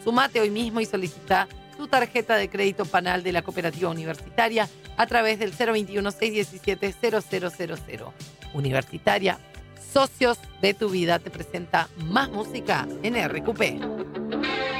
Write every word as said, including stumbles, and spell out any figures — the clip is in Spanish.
Sumate hoy mismo y solicita tu tarjeta de crédito Panal de la Cooperativa Universitaria a través del cero veintiuno, seiscientos diecisiete, cero cero cero cero. Universitaria, socios de tu vida, te presenta más música en R Q P.